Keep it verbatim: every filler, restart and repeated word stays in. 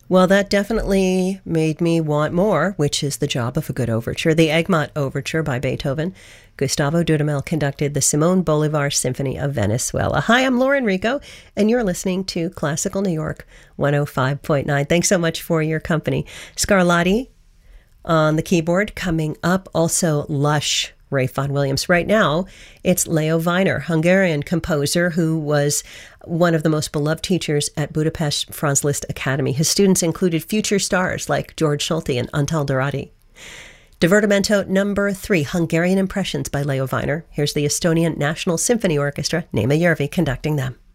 Well, that definitely made me want more, which is the job of a good overture. The Egmont Overture by Beethoven. Gustavo Dudamel conducted the Simon Bolivar Symphony of Venezuela. Hi, I'm Lauren Rico, and you're listening to Classical New York one oh five point nine. Thanks so much for your company. Scarlatti on the keyboard. Coming up, also Lush, Ralph Vaughan Williams. Right now, it's Leo Weiner, Hungarian composer who was one of the most beloved teachers at Budapest Franz Liszt Academy. His students included future stars like George Solti and Antal Dorati. Divertimento number three, Hungarian Impressions by Leo Weiner. Here's the Estonian National Symphony Orchestra, Neeme Järvi, conducting them.